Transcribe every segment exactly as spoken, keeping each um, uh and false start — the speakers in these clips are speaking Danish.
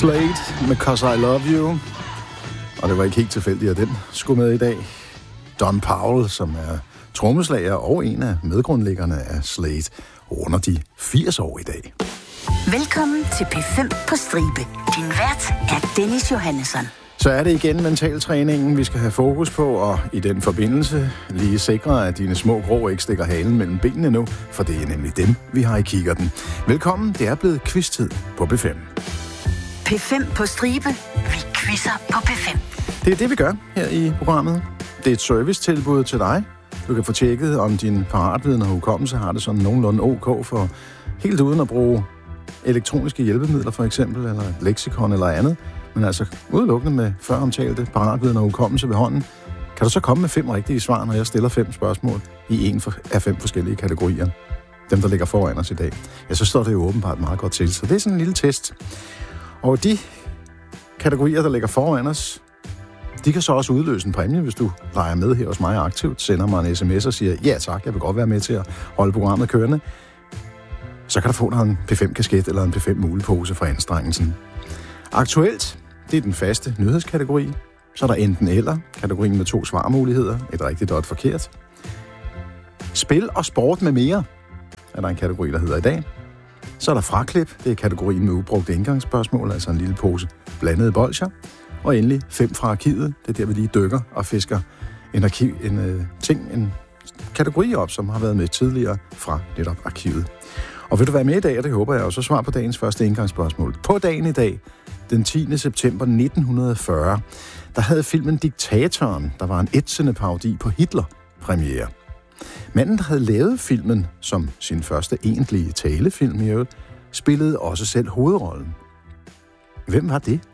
Slade med 'Cause I Love You. Og det var ikke helt tilfældigt, at den skulle med i dag. Don Powell, som er trommeslager og en af medgrundlæggerne af Slade, runder de firs år i dag. Velkommen til P fem på stribe. Din vært er Dennis Johannesson. Så er det igen mentaltræningen, vi skal have fokus på, og i den forbindelse lige sikre, at dine små grå ikke stikker halen mellem benene nu, for det er nemlig dem, vi har i kikkerten. Velkommen, det er blevet quiz-tid på P fem. P fem på stribe. Vi quizzer på P fem. Det er det, vi gør her i programmet. Det er et servicetilbud til dig. Du kan få tjekket, om din paratviden og hukommelse har det sådan nogenlunde ok for helt uden at bruge elektroniske hjælpemidler for eksempel, eller et leksikon eller andet. Men altså udelukkende med føromtalte paratviden og hukommelse ved hånden. Kan du så komme med fem rigtige svar, når jeg stiller fem spørgsmål i en af fem forskellige kategorier? Dem, der ligger foran os i dag. Ja, så står det jo åbenbart meget godt til. Så det er sådan en lille test. Og de kategorier, der ligger foran os, de kan så også udløse en præmie, hvis du leger med her hos mig aktivt, sender mig en sms og siger, ja tak, jeg vil godt være med til at holde programmet kørende. Så kan du få dig en P fem kasket eller en P fem mulepose fra anstrengelsen. Aktuelt, det er den faste nyhedskategori. Så er der enten eller, kategorien med to svarmuligheder, et rigtigt og et forkert. Spil og sport med mere, er der en kategori, der hedder i dag. Så er der fraklip, det er kategorien med ubrugte indgangsspørgsmål, altså en lille pose blandede bolsjer. Og endelig fem fra arkivet, det er der, vi lige dykker og fisker en, arkiv, en uh, ting, en kategori op, som har været med tidligere fra netop arkivet. Og vil du være med i dag, og det håber jeg, og så svar på dagens første indgangsspørgsmål. På dagen i dag, den tiende september nitten fyrre, der havde filmen Diktatoren, der var en ætsende parodi på Hitler, premiere. Manden, der havde lavet filmen som sin første egentlige talefilm i øvrigt, spillede også selv hovedrollen. Hvem var det?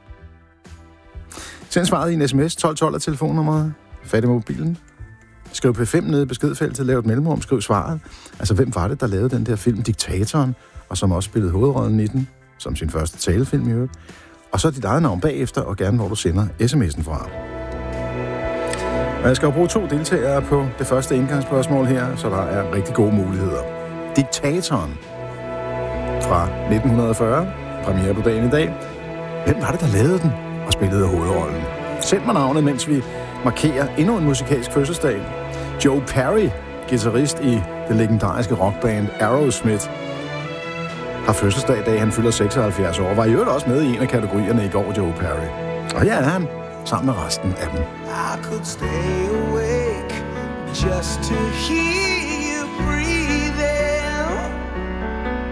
Send svaret i en sms, tolv tolv er telefonnummeret, fat i mobilen. Skriv P fem nede i beskedfeltet, lav et mellemrum, skriv svaret. Altså, hvem var det, der lavede den der film Diktatoren, og som også spillede hovedrollen i den, som sin første talefilm i øvrigt. Og så dit eget navn bagefter, og gerne hvor du sender sms'en fra. Og jeg skal jo bruge to deltagere på det første indgangsspørgsmål her, så der er rigtig gode muligheder. Diktatoren fra nitten fyrre, premiere på dagen i dag. Hvem var det, der lavede den og spillede hovedrollen? Send mig navnet, mens vi markerer endnu en musikalsk fødselsdag. Joe Perry, guitarist i det legendariske rockband Aerosmith, har fødselsdag i dag. Han fylder seksoghalvfjerds år. Var i øvrigt også med i en af kategorierne i går, Joe Perry. Og her er han, sammen med resten af dem. I could stay awake just to hear